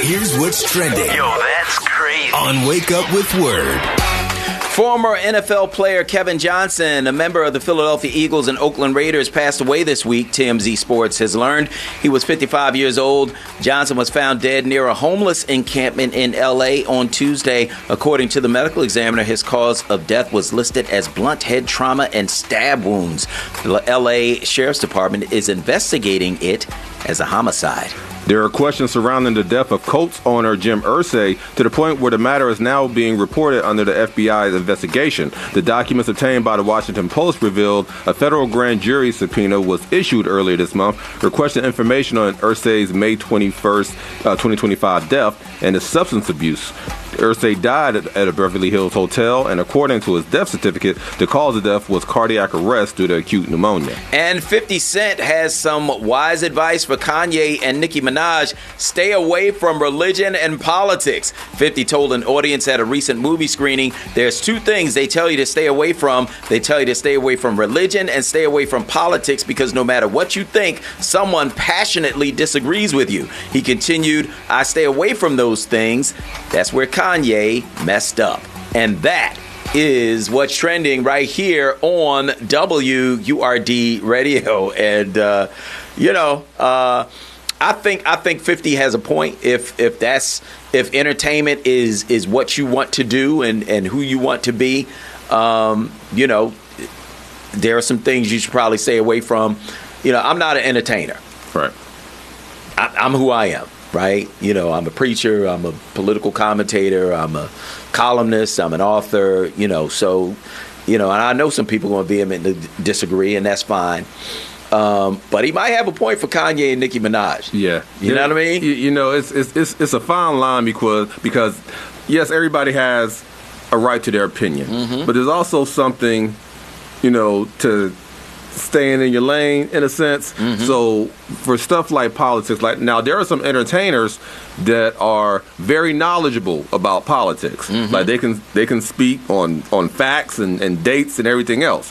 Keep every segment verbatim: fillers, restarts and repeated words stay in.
Here's what's trending. Yo, that's crazy. On Wake Up with Word. Former N F L player Kevin Johnson, a member of the Philadelphia Eagles and Oakland Raiders, passed away this week, T M Z Sports has learned. He was fifty-five years old. Johnson was found dead near a homeless encampment in L A on Tuesday. According to the medical examiner, his cause of death was listed as blunt head trauma and stab wounds. The L A Sheriff's Department is investigating it as a homicide. There are questions surrounding the death of Colts owner Jim Irsay to the point where the matter is now being reported under the F B I's investigation. The documents obtained by the Washington Post revealed a federal grand jury subpoena was issued earlier this month, requesting information on Irsay's May twenty-first, uh, twenty twenty-five death and his substance abuse. Irsay died at a Beverly Hills hotel, and according to his death certificate, the cause of death was cardiac arrest due to acute pneumonia. And fifty Cent has some wise advice for Kanye and Nicki Minaj. Stay away from religion and politics. fifty told an audience at a recent movie screening, there's two things they tell you to stay away from. They tell you to stay away from religion and stay away from politics, because no matter what you think, someone passionately disagrees with you. He continued, I stay away from those things. That's where Kanye messed up. And that is what's trending right here on W U R D Radio. And, uh, you know, uh, I think I think fifty has a point. If if that's if entertainment is is what you want to do and, and who you want to be, um, you know, there are some things you should probably stay away from. You know, I'm not an entertainer. Right. I, I'm who I am. Right? You know, I'm a preacher, I'm a political commentator, I'm a columnist, I'm an author, you know, so, you know, and I know some people are going to vehemently disagree, and that's fine. Um, but he might have a point for Kanye and Nicki Minaj. Yeah. You yeah. know what I mean? You, you know, it's, it's it's it's a fine line because, because yes, everybody has a right to their opinion, mm-hmm. but there's also something, you know, to staying in your lane in a sense. Mm-hmm. So for stuff like politics, like now there are some entertainers that are very knowledgeable about politics. Mm-hmm. Like they can they can speak on on facts and, and dates and everything else.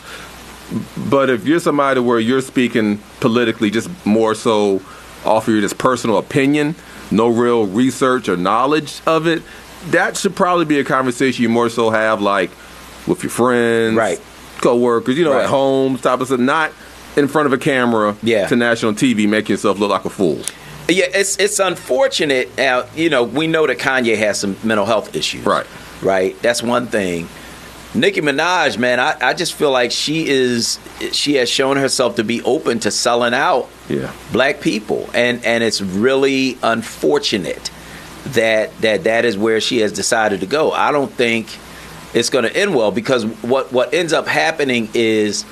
But if you're somebody where you're speaking politically just more so off of your just personal opinion, no real research or knowledge of it, that should probably be a conversation you more so have like with your friends, right, co-workers, you know, right. at home, type of stuff, not in front of a camera yeah. to national T V making yourself look like a fool. Yeah, it's it's unfortunate. Now, you know, we know that Kanye has some mental health issues. Right. Right? That's one thing. Nicki Minaj, man, I, I just feel like she is she has shown herself to be open to selling out yeah. black people. And and it's really unfortunate that that that is where she has decided to go. I don't think it's going to end well, because what, what ends up happening is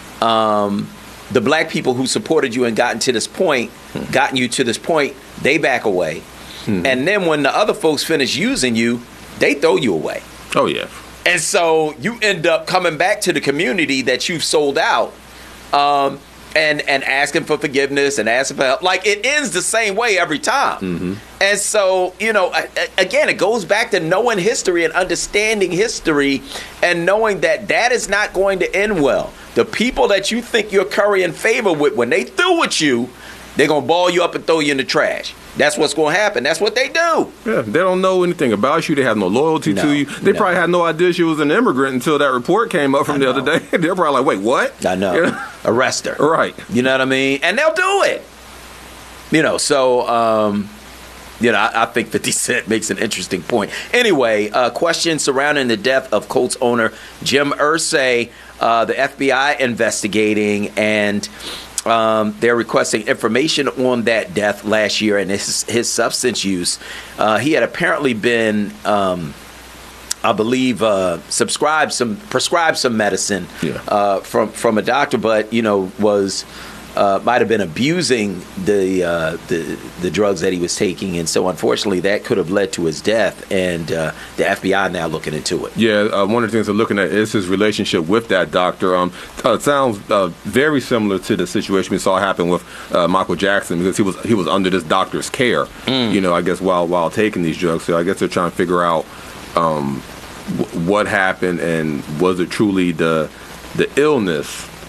um, the black people who supported you and gotten to this point, hmm. gotten you to this point, they back away. Hmm. And then when the other folks finish using you, they throw you away. Oh, yeah. And so you end up coming back to the community that you've sold out um, and, and asking for forgiveness and asking for help. Like, it ends the same way every time. Mm-hmm. And so, you know, again, it goes back to knowing history and understanding history and knowing that that is not going to end well. The people that you think you're currying favor with, when they through with you, they're going to ball you up and throw you in the trash. That's what's going to happen. That's what they do. Yeah, they don't know anything about you. They have no loyalty no, to you. They no. probably had no idea she was an immigrant until that report came up from I the know. other day. They're probably like, wait, what? I know. You know? Arrest her. Right. You know what I mean? And they'll do it. You know, so, um, you know, I, I think fifty Cent makes an interesting point. Anyway, uh, questions surrounding the death of Colts owner Jim Irsay, uh, the F B I investigating, and Um, they're requesting information on that death last year and his, his substance use. Uh, he had apparently been, um, I believe, uh, subscribed some, prescribed some medicine yeah. uh, from from a doctor, but you know was uh, might have been abusing the uh, the the drugs that he was taking, and so unfortunately that could have led to his death. And uh, the F B I now looking into it. Yeah, uh, one of the things they're looking at is his relationship with that doctor. Um, uh, it sounds uh, very similar to the situation we saw happen with uh, Michael Jackson, because he was he was under this doctor's care. Mm. You know, I guess while while taking these drugs. So I guess they're trying to figure out um, w- what happened, and was it truly the the illness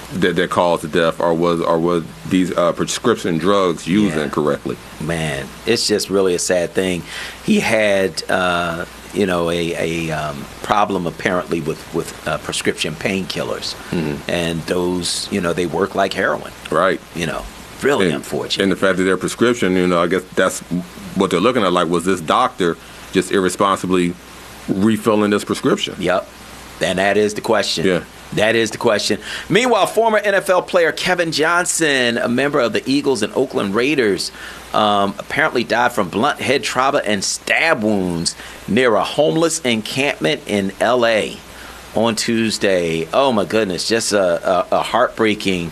that that caused the death, or was or was these uh, prescription drugs used Yeah. incorrectly? Man, it's just really a sad thing. He had, uh, you know, a, a um, problem apparently with with uh, prescription painkillers, Mm-hmm. and those, you know, they work like heroin. Right. You know, really and, unfortunate. And the fact that their prescription, you know, I guess that's what they're looking at. Like, was this doctor just irresponsibly refilling this prescription? Yep. And that is the question. Yeah. That is the question. Meanwhile, former N F L player Kevin Johnson, a member of the Eagles and Oakland Raiders, um, apparently died from blunt head trauma and stab wounds near a homeless encampment in L A on Tuesday. Oh, my goodness. Just a, a, a heartbreaking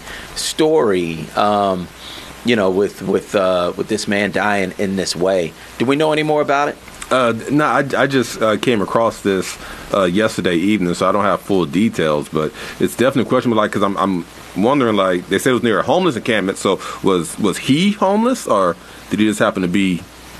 story, um, you know, with, with, uh, with this man dying in this way. Do we know any more about it? Uh, no, I, I just uh, came across this uh, yesterday evening, so I don't have full details. But it's definitely a question, like, because I'm, I'm wondering, like, they said it was near a homeless encampment. So was was he homeless, or did he just happen to be,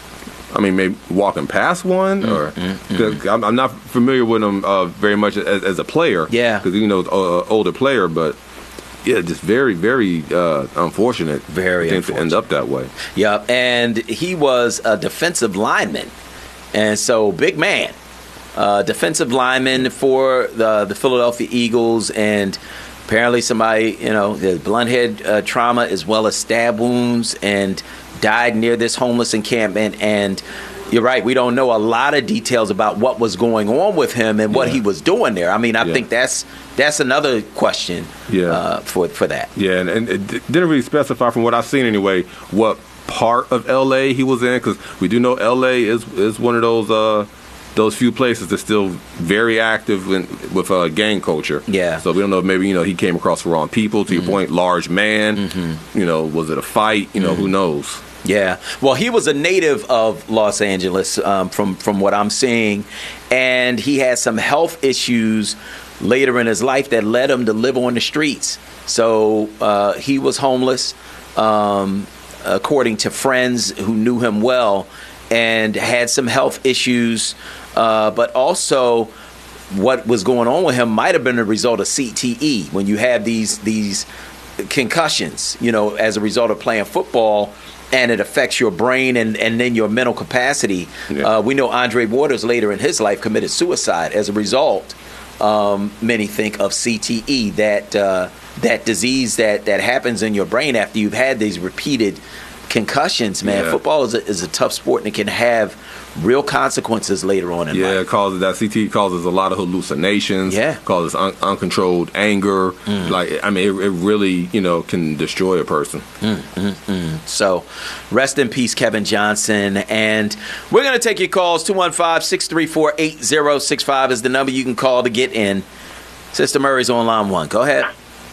I mean, maybe walking past one? Or cause I'm, I'm not familiar with him uh, very much as, as a player. Yeah, because you know, an older player, but. Yeah, just very, very uh, unfortunate. Very things to end up that way. Yep, and he was a defensive lineman. And so, big man, uh, defensive lineman for the the Philadelphia Eagles, and apparently somebody, you know, has blunt head uh, trauma as well as stab wounds, and died near this homeless encampment. And you're right, we don't know a lot of details about what was going on with him and what Yeah. he was doing there. I mean, I Yeah. think that's that's another question Yeah. uh, for for that. Yeah, and, and it d- didn't really specify, from what I've seen anyway, what part of L A he was in, because we do know L A is is one of those uh, those few places that's still very active in, with uh, gang culture. Yeah. So we don't know if maybe, you know, he came across the wrong people. To your point, large man. Mm-hmm. You know, was it a fight? You know, who knows? Yeah, well, he was a native of Los Angeles, um, from from what I'm seeing, and he had some health issues later in his life that led him to live on the streets. So uh, he was homeless, um, according to friends who knew him well, and had some health issues, uh, but also what was going on with him might have been a result of C T E. When you have these these concussions, you know, as a result of playing football, and it affects your brain and, and then your mental capacity. Yeah. Uh, we know Andre Waters later in his life committed suicide as a result. Um, many think of C T E, that uh, that disease that, that happens in your brain after you've had these repeated concussions. Man, Yeah. football is a, is a tough sport, and it can have real consequences later on in Yeah, life. it causes that C T E causes a lot of hallucinations. Yeah. Causes un- uncontrolled anger. Like, I mean, it, it really, you know, can destroy a person. So rest in peace, Kevin Johnson. And we're going to take your calls. two one five, six three four, eight zero six five is the number you can call to get in. Sister Murray's on line one. Go ahead.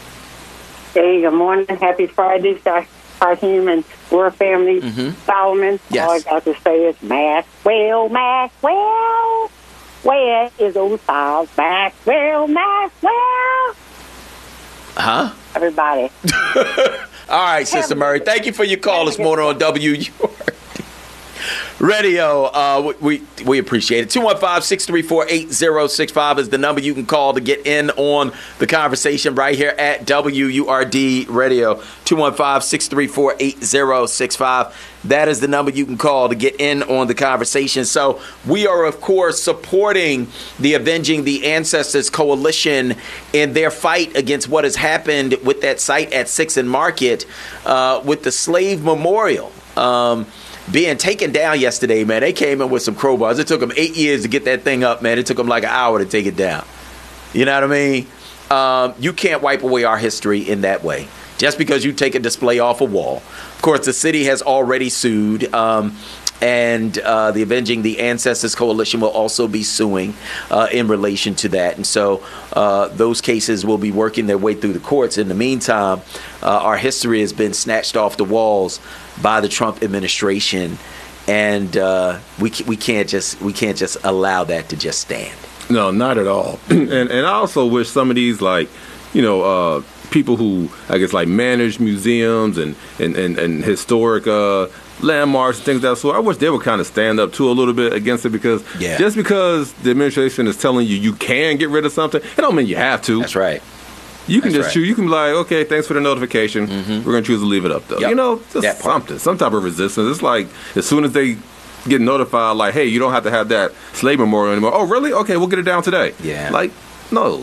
Hey, good morning. Happy Friday, Hakeem and War Family. Solomon. Yes. All I got to say is Maxwell, Maxwell. Where is old Styles? Maxwell, Maxwell. Huh? Everybody. All right, Sister Murray. Thank you for your call this morning on W U R D Radio. Uh, we we appreciate it. two one five, six three four, eight zero six five is the number you can call to get in on the conversation right here at W U R D Radio. two one five, six three four, eight zero six five. That is the number you can call to get in on the conversation. So we are, of course, supporting the Avenging the Ancestors Coalition in their fight against what has happened with that site at Sixth and Market, uh, with the Slave Memorial um, being taken down yesterday, man. They came in with some crowbars. It took them eight years to get that thing up, man. It took them like an hour to take it down. You know what I mean? Um, you can't wipe away our history in that way, just because you take a display off a wall. Of course, the city has already sued, um, and uh, the Avenging the Ancestors Coalition will also be suing uh, in relation to that. And so uh, those cases will be working their way through the courts. In the meantime, uh, our history has been snatched off the walls by the Trump administration, and uh, we we can't just we can't just allow that to just stand. No, not at all. and and I also wish some of these, like, you know, uh, people who, I guess, like, manage museums and, and, and, and historic uh, landmarks and things of that sort, I wish they would kind of stand up to a little bit against it, because Yeah. just because the administration is telling you you can get rid of something, it don't mean you have to. That's right. You can That's just right. choose. You can be like, okay, thanks for the notification. Mm-hmm. We're gonna choose to leave it up though. Yep. You know, just That part. something, some type of resistance. It's like as soon as they get notified, like, hey, you don't have to have that slave memorial anymore. Oh, really? Okay, we'll get it down today. Yeah. Like, no.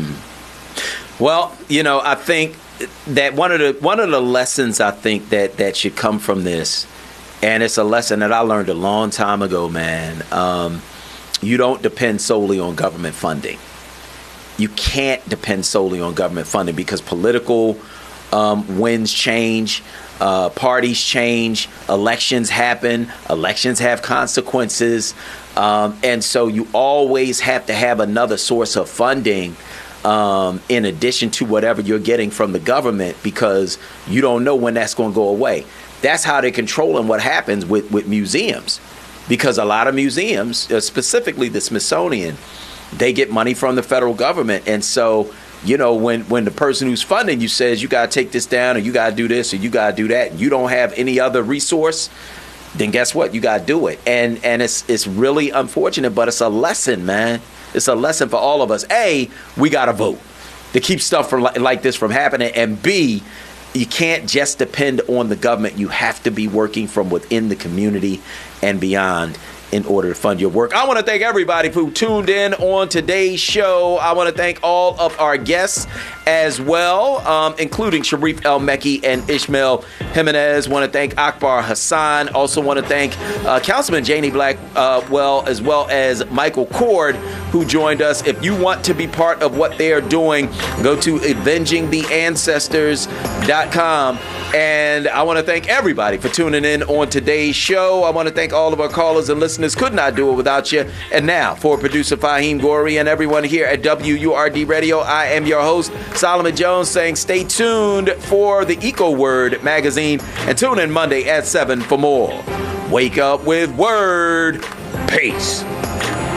Well, you know, I think that one of the one of the lessons I think that that should come from this, and it's a lesson that I learned a long time ago, man. Um, you don't depend solely on government funding. You can't depend solely on government funding because political um, winds change, uh, parties change, elections happen, elections have consequences, um, and so you always have to have another source of funding um, in addition to whatever you're getting from the government because you don't know when that's going to go away. That's how they're controlling what happens with, with museums because a lot of museums, uh, specifically the Smithsonian, they get money from the federal government. And so, you know, when, when the person who's funding you says you got to take this down or you got to do this or you got to do that, and you don't have any other resource, then guess what? You got to do it. And and it's it's really unfortunate, but it's a lesson, man. It's a lesson for all of us. A, we got to vote to keep stuff from like, like this from happening. And B, you can't just depend on the government. You have to be working from within the community and beyond in order to fund your work. I want to thank everybody who tuned in on today's show. I want to thank all of our guests as well, um, including Sharif El-Mekki and Ishmael Jimenez. Want to thank Akbar Hassan. Also want to thank uh, Councilman Janie Black, uh, well, as well as Michael Cord, who joined us. If you want to be part of what they are doing, go to avenging the ancestors dot com. And I want to thank everybody for tuning in on today's show. I want to thank all of our callers and listeners. Could not do it without you. And now, for producer Fahim Gori and everyone here at W U R D Radio, I am your host, Solomon Jones, saying stay tuned for the Eco Word magazine and tune in Monday at seven for more. Wake up with Word. Peace.